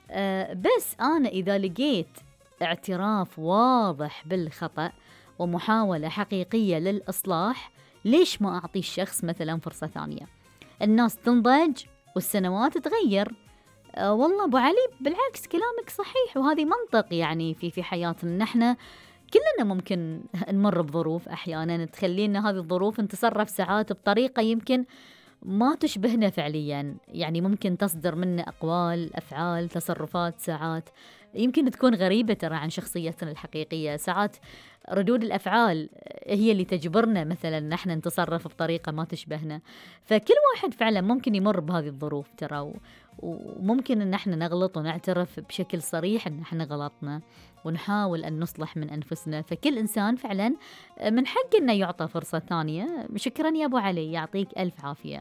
بس أنا إذا لقيت اعتراف واضح بالخطأ ومحاولة حقيقية للإصلاح، ليش ما أعطي الشخص مثلا فرصة ثانية؟ الناس تنضج والسنوات تغير. والله أبو علي بالعكس كلامك صحيح، وهذه منطق يعني في حياتنا. نحن كلنا ممكن نمر بظروف أحيانا تخلينا هذه الظروف نتصرف ساعات بطريقة يمكن ما تشبهنا فعليا، يعني ممكن تصدر منا أقوال، أفعال، تصرفات ساعات يمكن تكون غريبة ترى عن شخصيتنا الحقيقية. ساعات ردود الأفعال هي اللي تجبرنا مثلا نحن نتصرف بطريقة ما تشبهنا. فكل واحد فعلا ممكن يمر بهذه الظروف ترى، وممكن ان احنا نغلط ونعترف بشكل صريح ان احنا غلطنا ونحاول ان نصلح من انفسنا. فكل انسان فعلا من حقه انه يعطى فرصة ثانية. شكرا يا ابو علي، يعطيك الف عافية.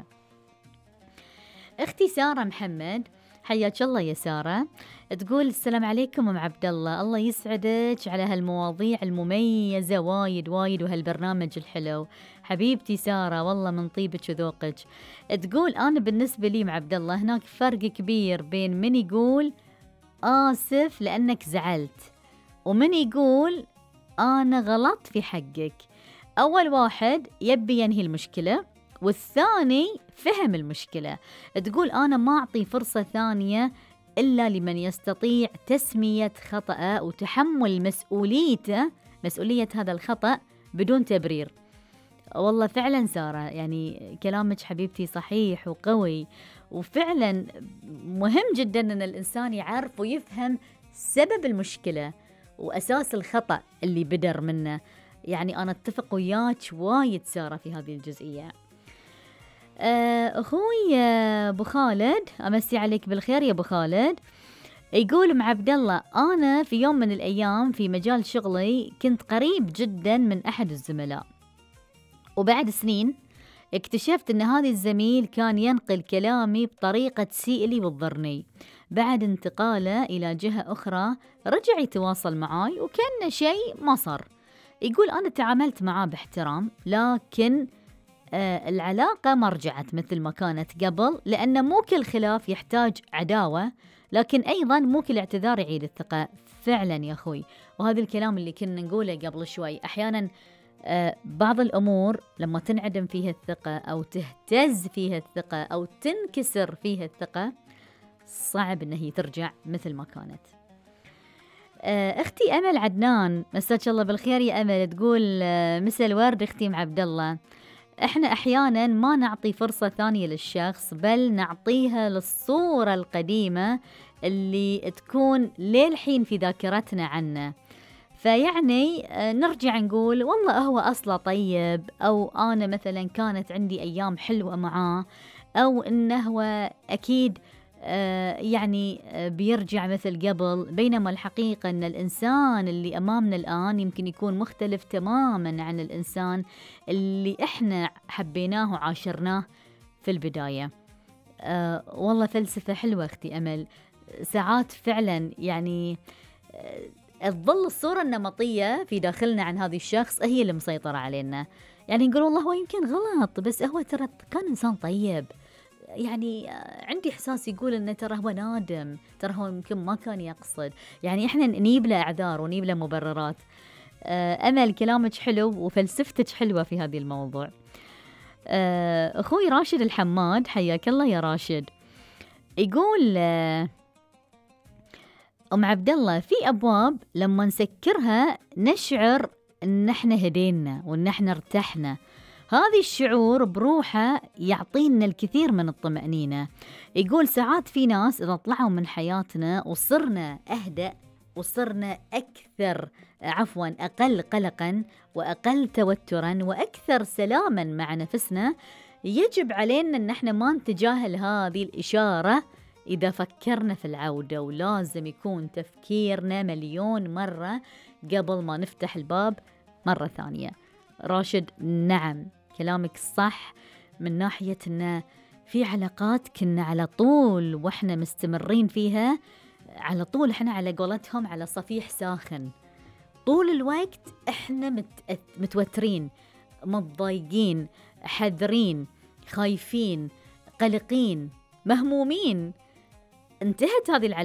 اختي سارة محمد، حياك الله يا سارة، تقول السلام عليكم ام عبد الله، الله يسعدك على هالمواضيع المميزة وايد وايد وهالبرنامج الحلو. حبيبتي سارة والله من طيبك وذوقك. تقول انا بالنسبة لي ام عبد الله هناك فرق كبير بين من يقول آسف لأنك زعلت ومن يقول أنا غلط في حقك. أول واحد يبي ينهي المشكلة والثاني فهم المشكلة. تقول أنا ما أعطي فرصة ثانية إلا لمن يستطيع تسمية خطأه وتحمل مسؤولية هذا الخطأ بدون تبرير. والله فعلا سارة يعني كلامك حبيبتي صحيح وقوي، وفعلا مهم جدا أن الإنسان يعرف ويفهم سبب المشكلة وأساس الخطأ اللي بدر منه. يعني أنا أتفق وياك وايد سارة في هذه الجزئية. أخوي أبو خالد، أمسي عليك بالخير يا أبو خالد، يقول ام عبد الله أنا في يوم من الأيام في مجال شغلي كنت قريب جدا من أحد الزملاء، وبعد سنين اكتشفت أن هذا الزميل كان ينقل كلامي بطريقة تسيء لي وتضرني. بعد انتقاله إلى جهة أخرى رجع يتواصل معاي وكأن شيء ما صار. يقول أنا تعاملت معاه باحترام، لكن العلاقة ما رجعت مثل ما كانت قبل، لأن مو كل خلاف يحتاج عداوة، لكن أيضا مو كل اعتذار يعيد الثقة. فعلا يا أخوي، وهذا الكلام اللي كنا نقوله قبل شوي، أحيانا بعض الأمور لما تنعدم فيها الثقة أو تهتز فيها الثقة أو تنكسر فيها الثقة صعب أنها هي ترجع مثل ما كانت. أختي أمل عدنان، مساك الله بالخير يا أمل، تقول مسا الورد أختي ام عبد الله، إحنا أحيانا ما نعطي فرصة ثانية للشخص بل نعطيها للصورة القديمة اللي تكون للحين في ذاكرتنا عنه. فيعني نرجع نقول والله هو أصله طيب، أو أنا مثلا كانت عندي أيام حلوة معاه، أو إنه هو أكيد يعني بيرجع مثل قبل. بينما الحقيقة أن الإنسان اللي أمامنا الآن يمكن يكون مختلف تماما عن الإنسان اللي إحنا حبيناه وعاشرناه في البداية. والله فلسفة حلوة أختي أمل. ساعات فعلا يعني تظل الصورة النمطية في داخلنا عن هذا الشخص هي اللي مسيطرة علينا. يعني نقول والله هو يمكن غلط بس هو ترى كان إنسان طيب، يعني عندي إحساس يقول إنه ترى هو نادم، ترى هو يمكن ما كان يقصد. يعني إحنا نجيب له أعذار ونجيب له مبررات. أمل كلامك حلو وفلسفتك حلوة في هذه الموضوع. أخوي راشد الحماد، حياك الله يا راشد، يقول أم عبد الله في أبواب لما نسكرها نشعر إن إحنا هدينا وإن إحنا ارتحنا. هذا الشعور بروحه يعطينا الكثير من الطمأنينة. يقول ساعات في ناس إذا طلعوا من حياتنا وصرنا أهدأ وصرنا أقل قلقا وأقل توترا وأكثر سلاما مع نفسنا، يجب علينا أن احنا ما نتجاهل هذه الإشارة إذا فكرنا في العودة، ولازم يكون تفكيرنا مليون مرة قبل ما نفتح الباب مرة ثانية. راشد نعم كلامك صح، من ناحية أن في علاقات كنا على طول وإحنا مستمرين فيها، على طول إحنا على قولتهم على صفيح ساخن طول الوقت، إحنا متوترين، متضايقين، حذرين، خايفين، قلقين، مهمومين. انتهت هذه العلاقة